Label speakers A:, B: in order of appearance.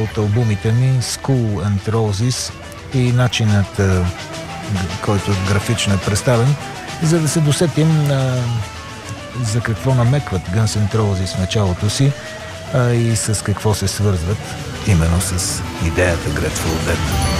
A: от албумите ми School and Roses и начинът, който графично е представен, за да се досетим за какво намекват Guns N' Roses в началото си и с какво се свързват именно с идеята Grateful Dead.